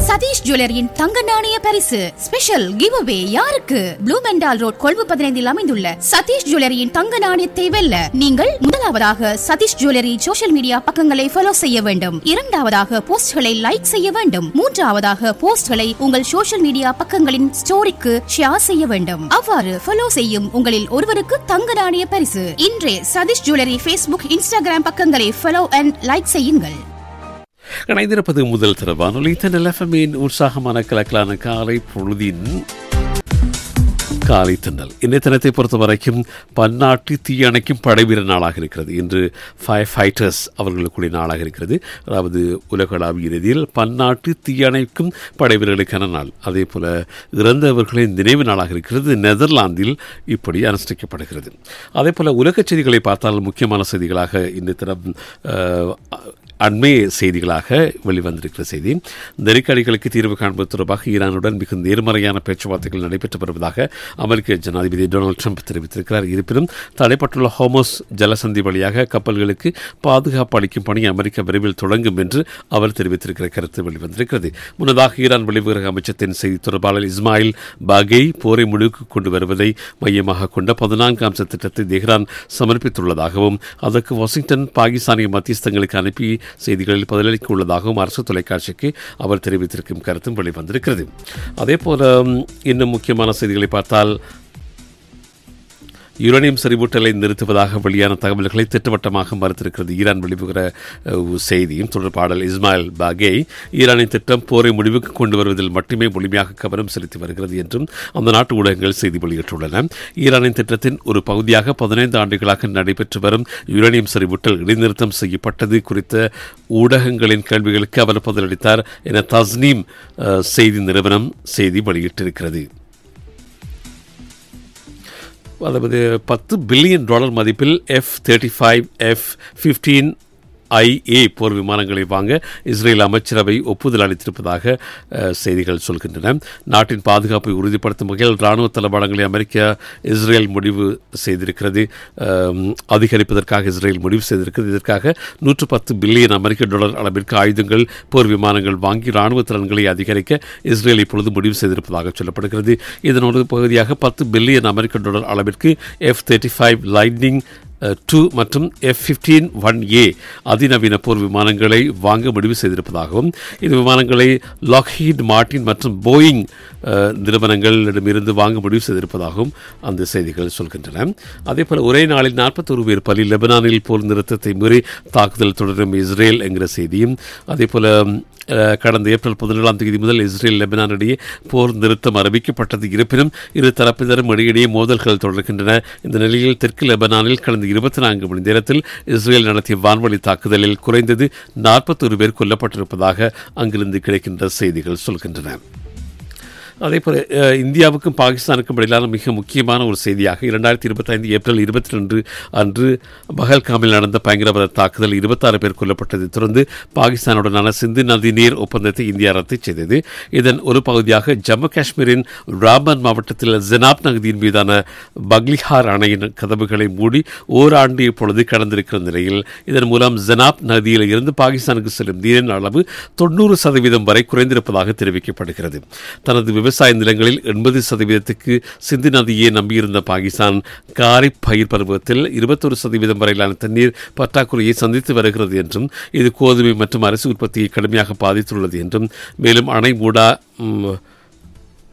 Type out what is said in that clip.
சதீஷ் ஜுவல்லரியின் தங்க நாணய பரிசு ஸ்பெஷல் கிவ் அவே யாருக்கு? ப்ளூ மெண்டால் ரோட் கொழும்பு 15 அமைந்துள்ள சதீஷ் ஜுவல்லரியின் தங்க நாணயத்தை வெல்ல நீங்கள் முதலாவதாக சதீஷ் ஜுவல்லரி சோஷியல் மீடியா பக்கங்களை ஃபாலோ செய்ய வேண்டும். இரண்டாவதாக போஸ்ட்களை லைக் செய்ய வேண்டும். மூன்றாவதாக போஸ்ட்களை உங்கள் சோஷியல் மீடியா பக்கங்களின் ஸ்டோரிக்கு ஷேர் செய்ய வேண்டும். அவ்வாறு ஃபாலோ செய்யும் உங்களில் ஒருவருக்கு தங்க நாணய பரிசு. இன்றே சதீஷ் ஜுவல்லரி Facebook, Instagram பக்கங்களை ஃபாலோ அண்ட் லைக் செய்யுங்கள். இணைந்திருப்பது முதல் தர வானொலி தென்றல் எஃப்எம்மின் உற்சாகமான கலக்கலான காலை பொழுதின் காலை தென்றல். இன்றைய தினத்தை பொறுத்த வரைக்கும் பன்னாட்டு தீயணைக்கும் படைவீரர் நாளாக இருக்கிறது. இன்று ஃபயர் ஃபைட்டர்ஸ் அவர்களுக்குரிய நாளாக இருக்கிறது. அதாவது உலகளாவிய ரீதியில் பன்னாட்டு தீயணைக்கும் படைவீரர்களுக்கான நாள். அதே போல இறந்தவர்களின் நினைவு நாளாக இருக்கிறது. நெதர்லாந்தில் இப்படி அனுஷ்டிக்கப்படுகிறது. அதே போல உலக செய்திகளை பார்த்தால் முக்கியமான செய்திகளாக இந்த தினம் அண்மை செய்திகளாக வெளிவந்திருக்கிற செய்தி, நெருக்கடிகளுக்கு தீர்வு காண்பது தொடர்பாக ஈரானுடன் மிக நேர்மறையான பேச்சுவார்த்தைகள் நடைபெற்று வருவதாக அமெரிக்க ஜனாதிபதி டொனால்டு ட்ரம்ப் தெரிவித்திருக்கிறார். இருப்பினும் தடைப்பட்டுள்ள ஹோமோஸ் ஜலசந்தி வழியாக கப்பல்களுக்கு பாதுகாப்பு அளிக்கும் பணி அமெரிக்கா விரைவில் தொடங்கும் என்று அவர் தெரிவித்திருக்கிற கருத்து வெளிவந்திருக்கிறது. முன்னதாக ஈரான் வெளிவிவகார அமைச்சத்தின் செய்தி தொடர்பாளர் இஸ்மாயில் பாகை போரை முடிவுக்கு கொண்டு வருவதை மையமாக கொண்ட 14 அம்ச திட்டத்தை தெஹ்ரான் சமர்ப்பித்துள்ளதாகவும் அதற்கு வாஷிங்டன் பாகிஸ்தானிய மத்தியஸ்தங்களுக்கு அனுப்பி செய்திகளில் பதிலளிக்க உள்ளதாகவும் அரசு தொலைக்காட்சிக்கு அவர் தெரிவித்திருக்கும் கருத்தும் வெளிவந்திருக்கிறது. அதே போல இன்னும் முக்கியமான செய்திகளை பார்த்தால், யுரேனியம் செறிவூட்டலை நிறுத்துவதாக வெளியான தகவல்களை திட்டவட்டமாக மறுத்திருக்கிறது ஈரான் வெளிவிவர செய்தியும். தொடர்பாளர் இஸ்மாயில் பாகே ஈரானின் திட்டம் போரை முடிவுக்கு கொண்டு வருவதில் மட்டுமே முழுமையாக கவனம் செலுத்தி வருகிறது என்றும் அந்த நாட்டு ஊடகங்கள் செய்தி வெளியிட்டுள்ளன. ஈரானின் திட்டத்தின் ஒரு பகுதியாக 15 ஆண்டுகளாக நடைபெற்று வரும் யுரேனியம் செறிவூட்டல் இடைநிறுத்தம் செய்யப்பட்டது குறித்த ஊடகங்களின் கேள்விகளுக்கு அவர் பதிலளித்தார் என தஸ்னீம் செய்தி நிறுவனம் செய்தி வெளியிட்டிருக்கிறது. அதாவது $10 பில்லியன் மதிப்பில் F-35, F-15IA போர் விமானங்களை வாங்க இஸ்ரேல் அமைச்சரவை ஒப்புதல் அளித்திருப்பதாக செய்திகள் சொல்கின்றன. நாட்டின் பாதுகாப்பை உறுதிப்படுத்தும் வகையில் இராணுவ தளவாடங்களை அமெரிக்கா இஸ்ரேல் முடிவு செய்திருக்கிறது, அதிகரிப்பதற்காக இஸ்ரேல் முடிவு செய்திருக்கிறது. இதற்காக $110 பில்லியன் அளவிற்கு ஆயுதங்கள், போர் விமானங்கள் வாங்கி இராணுவ திறன்களை அதிகரிக்க இஸ்ரேல் இப்பொழுது முடிவு செய்திருப்பதாக சொல்லப்படுகிறது. இதன் ஒரு பகுதியாக $10 பில்லியன் அளவிற்கு F-35 லைட்னிங் 2 மற்றும் F-15-1A அதிநவீன போர் விமானங்களை வாங்க முடிவு செய்திருப்பதாகவும் இந்த விமானங்களை லாக்ஹீட் மார்டின் மற்றும் போயிங் நிறுவனங்களிடமிருந்து வாங்க முடிவு செய்திருப்பதாகவும் அந்த செய்திகள் சொல்கின்றன. அதேபோல் ஒரே நாளில் 41 பேர் பலி, லெபனானில் போர் நிறுத்தத்தை மீறி தாக்குதல் தொடரும் இஸ்ரேல் என்கிற செய்தியும். அதேபோல கடந்த ஏப்ரல் 17 முதல் இஸ்ரேல் லெபனான் இடையே போர் நிறுத்தம் அறிவிக்கப்பட்டது. இருப்பினும் இரு தரப்பினரும் இடையிடையே மோதல்கள் தொடர்கின்றன. இந்த நிலையில் தெற்கு லெபனானில் கடந்த 24 மணி நேரத்தில் இஸ்ரேல் நடத்திய வான்வழி தாக்குதலில் குறைந்தது 41 பேர் கொல்லப்பட்டிருப்பதாக அங்கிருந்து கிடைக்கின்ற செய்திகள் சொல்கின்றன. அதேபோல் இந்தியாவுக்கும் பாகிஸ்தானுக்கும் இடையிலான மிக முக்கியமான ஒரு செய்தியாக 2025 ஏப்ரல் 22 அன்று பஹல்காமில் நடந்த பயங்கரவாத தாக்குதல் 26 பேர் கொல்லப்பட்டதை தொடர்ந்து பாகிஸ்தானுடனான சிந்து நதி நீர் ஒப்பந்தத்தை இந்தியா ரத்து செய்தது. இதன் ஒரு பகுதியாக ஜம்மு காஷ்மீரின் ராம்பன் மாவட்டத்தில் ஜெனாப் நதியின் மீதான பக்லிஹார் அணையின் கதவுகளை மூடி ஓராண்டு இப்பொழுது கடந்திருக்கிற நிலையில் இதன் மூலம் ஜெனாப் நதியில் இருந்து பாகிஸ்தானுக்கு செல்லும் நீரின் அளவு 90% வரை குறைந்திருப்பதாக தெரிவிக்கப்படுகிறது. தனது விவசாய நிலங்களில் 80% சிந்து நதியை நம்பியிருந்த பாகிஸ்தான் காரிப் பயிர் பருவத்தில் 21% வரையிலான தண்ணீர் பற்றாக்குறையை சந்தித்து வருகிறது என்றும் இது கோதுமை மற்றும் அரிசி உற்பத்தியை கடுமையாக பாதித்துள்ளது என்றும் மேலும் அணை மூடா